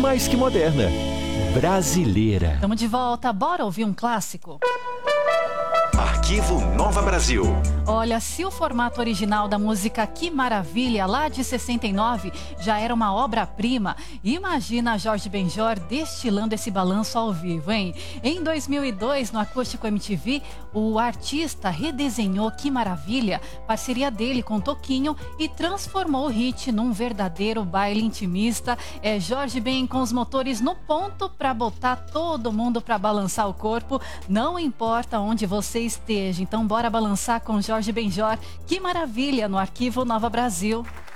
mais que moderna, brasileira. Estamos de volta, bora ouvir um clássico? Arquivo Nova Brasil. Olha, se o formato original da música Que Maravilha, lá de 69, já era uma obra-prima, imagina Jorge Benjor destilando esse balanço ao vivo, hein? Em 2002, no Acústico MTV, o artista redesenhou Que Maravilha, parceria dele com Toquinho, e transformou o hit num verdadeiro baile intimista. É Jorge Ben com os motores no ponto para botar todo mundo para balançar o corpo, não importa onde você esteja. Então bora balançar com Jorge Benjor, Que Maravilha, no Arquivo Nova Brasil.